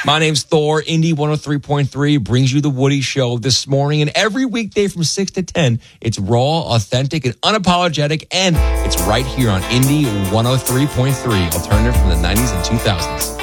My name's Thor. Indy 103.3 brings you the Woody Show this morning. And every weekday from 6 to 10, it's raw, authentic, and unapologetic. And it's right here on Indy 103.3, alternative from the 90s and 2000s.